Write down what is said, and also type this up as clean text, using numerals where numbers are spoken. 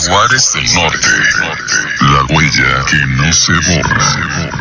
Jaguares del Norte. La huella que no se borra.